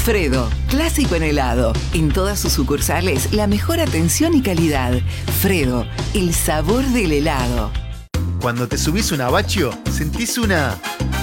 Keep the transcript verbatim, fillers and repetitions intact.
Fredo, clásico en helado. En todas sus sucursales, la mejor atención y calidad. Fredo, el sabor del helado. Cuando te subís un Abacio, sentís una